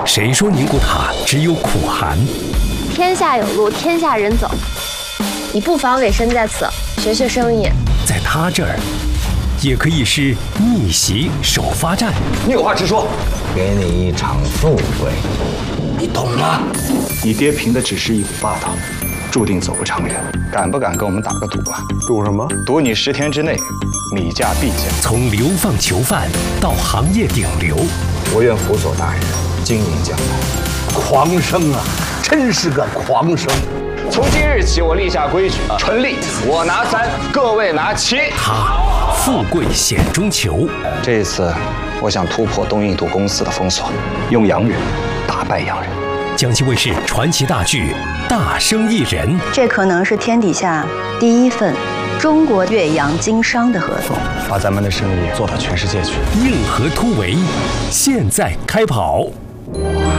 谁说宁古塔只有苦寒？ 天下有路，天下人走。你不妨委身在此，学学生意。 在他这儿，也可以是逆袭首发战。 你有话直说。 给你一场富贵， 你懂吗？你爹凭的只是一股霸道，注定走不长远。敢不敢跟我们打个赌啊？ 赌什么？ 赌你10天之内米价必降。 从流放囚犯到行业顶流， 我愿辅佐大人经营江南。 狂生啊，真是个狂生！ 从今日起，我立下规矩，纯利我拿3，各位拿7。 他富贵险中求。 这一次，我想突破东印度公司的封锁，用洋人打败洋人。 江西卫视传奇大剧《大生意人》， 这可能是天底下第一份中国岳阳经商的合同， 把咱们的生意做到全世界去。 硬核突围，现在开跑。